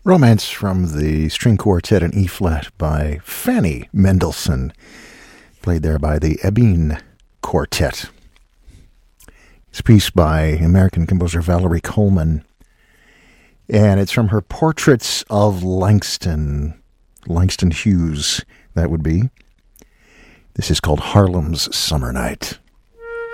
Romance from the String Quartet in E-flat by Fanny Mendelssohn, played there by the Ebene Quartet. It's a piece by American composer Valerie Coleman, and it's from her Portraits of Langston Hughes, that would be. This is called Harlem's Summer Night.